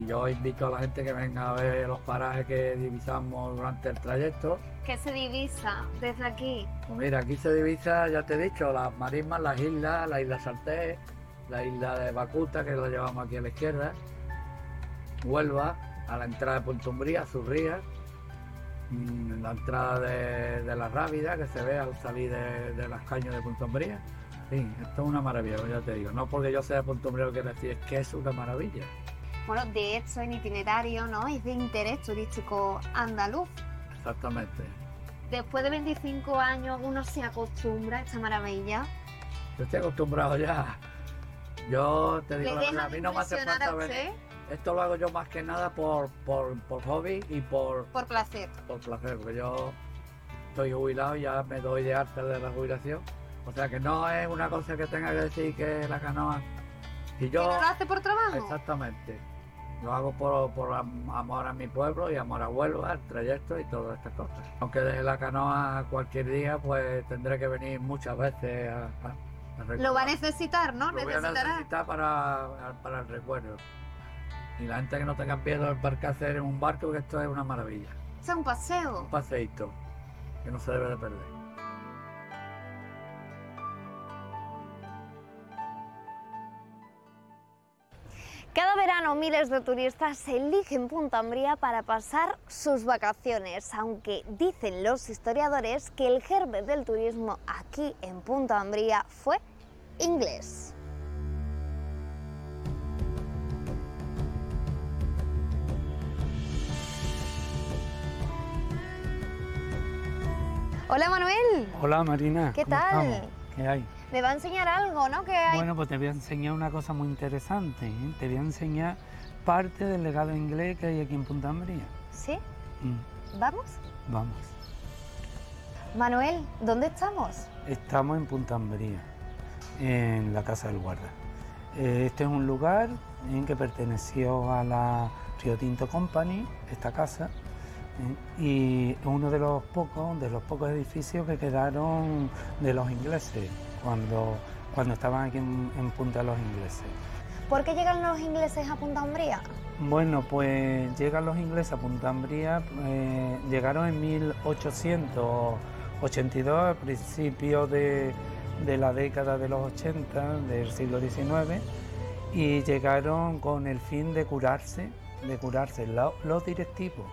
Yo invito a la gente que venga a ver los parajes que divisamos durante el trayecto. ¿Qué se divisa desde aquí? Pues mira, aquí se divisa, ya te he dicho, las marismas, las islas, la isla Salté, la isla de Bacuta, que la llevamos aquí a la izquierda, Huelva, a la entrada de Puerto Umbría, Zurría, la entrada de la Rábida, que se ve al salir de las cañas de Puerto Umbría. Sí, esto es una maravilla, ya te digo. No porque yo sea de Puerto Umbría lo quiero decir, es que es una maravilla. Bueno, de hecho, en itinerario, ¿no? Es de interés turístico andaluz. Exactamente. Después de 25 años uno se acostumbra a esta maravilla. Yo estoy acostumbrado ya. Yo te digo ¿Le la verdad, deja a mí de no me hace impresionar falta a venir. usted? Esto lo hago yo más que nada por hobby y Por placer. por placer, porque yo estoy jubilado y ya me doy de alta de la jubilación. O sea que no es una cosa que tenga que decir que la canoa. Y ¿Que no yo, lo hace por trabajo? exactamente, lo hago por amor a mi pueblo y amor a Huelva, el trayecto y todas estas cosas. Aunque deje la canoa cualquier día, pues tendré que venir muchas veces a Lo va a recordar. necesitar, ¿no? Lo voy a Necesitará. necesitar para el recuerdo. Y la gente que no tenga miedo de embarcarse en un barco, que esto es una maravilla. O sea, un paseo. Un paseíto que no se debe de perder. Cada verano miles de turistas eligen Punta Umbría para pasar sus vacaciones, aunque dicen los historiadores que el germen del turismo aquí en Punta Umbría fue inglés. Hola Manuel, Hola Marina, ¿qué ¿cómo tal? estamos? ¿Qué hay? Me va a enseñar algo, ¿no? Que hay. Bueno, pues te voy a enseñar una cosa muy interesante, ¿eh? Te voy a enseñar parte del legado inglés que hay aquí en Punta Umbría. ¿Sí? Mm, ¿Vamos? Vamos. Manuel, ¿dónde estamos? Estamos en Punta Umbría, en la Casa del Guarda. Este es un lugar en que perteneció a la Río Tinto Company, esta casa, y es uno de los pocos edificios que quedaron de los ingleses cuando estaban aquí en Punta los ingleses. ¿Por qué llegan los ingleses a Punta Umbría? Bueno, pues llegan los ingleses a Punta Umbría, llegaron en 1882, al principio de la década de los 80 del siglo XIX, y llegaron con el fin de curarse los directivos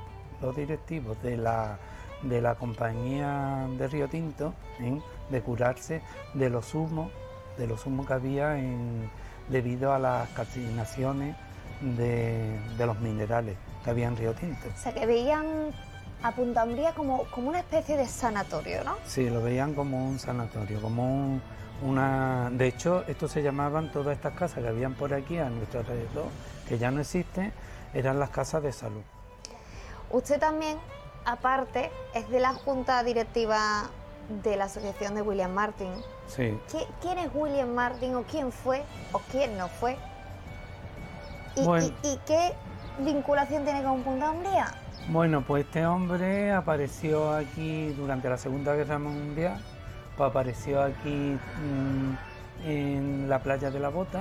de la compañía de Río Tinto, de curarse de los humos que había debido a las calcinaciones de los minerales que había en Río Tinto. O sea, que veían a Punta Umbría como una especie de sanatorio, ¿no? Sí, lo veían como un sanatorio, como una... De hecho, esto se llamaban, todas estas casas que habían por aquí a nuestro alrededor, que ya no existen, eran las casas de salud. Usted también, aparte, es de la junta directiva de la asociación de William Martin. Sí. ¿Quién es William Martin o quién fue o quién no fue? Bueno. ¿Y qué vinculación tiene con Punta Umbría? Bueno, pues este hombre apareció aquí durante la Segunda Guerra Mundial, pues apareció aquí en la playa de la Bota,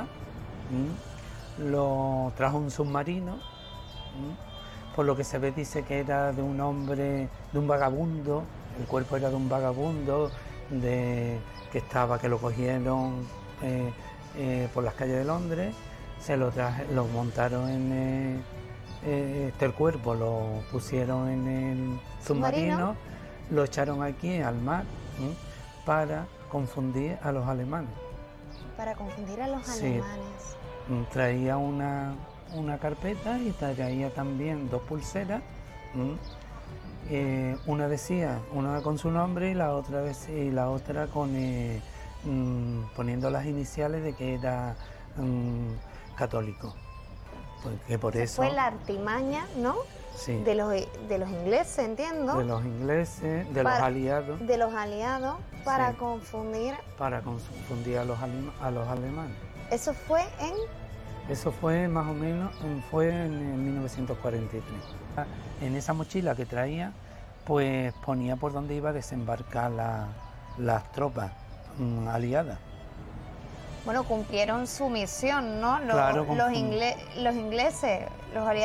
lo trajo un submarino, por lo que se ve dice que era de un hombre, de un vagabundo, el cuerpo era de un vagabundo, que lo cogieron por las calles de Londres, lo montaron en el cuerpo, lo pusieron en el submarino, lo echaron aquí al mar para confundir a los alemanes. Para confundir a los Sí. alemanes. Traía una carpeta y traía también dos pulseras. Una con su nombre y la otra con poniendo las iniciales de que era católico. Porque por eso Fue la artimaña, ¿no? sí, De los ingleses, entiendo. de los ingleses, de los aliados, De los aliados para Sí. confundir. para confundir a los alemanes. Eso fue en... Eso fue más o menos, fue en 1943. En esa mochila que traía, pues ponía por dónde iba a desembarcar las tropas aliadas. Bueno, cumplieron su misión, ¿no? Claro, Los ingleses, los aliados.